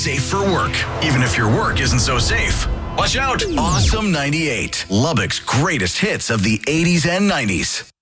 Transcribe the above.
safe for work, even if your work isn't so safe. Watch out! Awesome 98, Lubbock's greatest hits of the 80s and 90s.